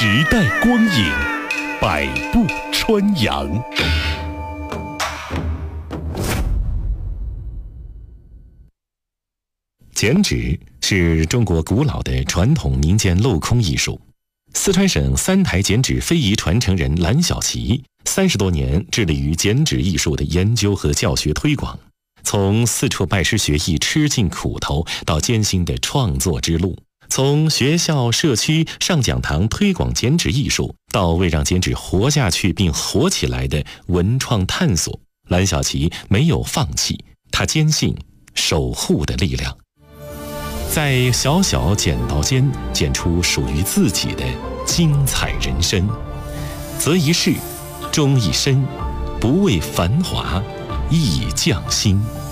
时代光影，百步穿杨。剪纸是中国古老的传统民间镂空艺术。四川省三台剪纸非遗传承人蓝小琪30多年致力于剪纸艺术的研究和教学推广，从四处拜师学艺吃尽苦头到艰辛的创作之路，从学校社区上讲堂推广剪纸艺术，到为让剪纸活下去并活起来的文创探索，蓝小琪没有放弃，他坚信守护的力量，在小小剪刀间剪出属于自己的精彩人生。择一事，终一身，不畏繁华，亦匠心。